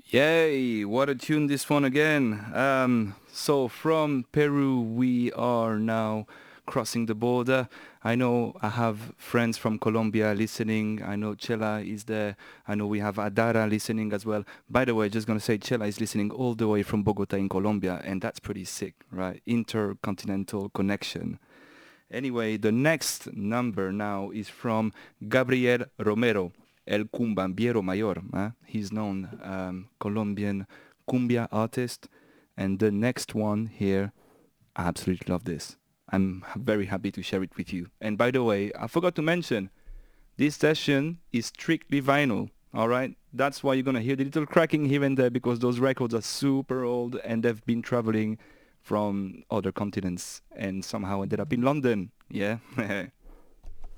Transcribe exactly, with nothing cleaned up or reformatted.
Yay, what a tune this one again. Um, so from Peru, we are now crossing the border. I know I have friends from Colombia listening. I know Chela is there. I know we have Adara listening as well. By the way, just going to say Chela is listening all the way from Bogota in Colombia, and that's pretty sick, right? Intercontinental connection. Anyway, the next number now is from Gabriel Romero, El Cumbambiero Mayor. Huh? He's known um, Colombian cumbia artist. And the next one here, I absolutely love this. I'm very happy to share it with you. And by the way, I forgot to mention, this session is strictly vinyl. All right, that's why you're gonna hear the little cracking here and there because those records are super old and they've been traveling from other continents and somehow ended up in London. Yeah.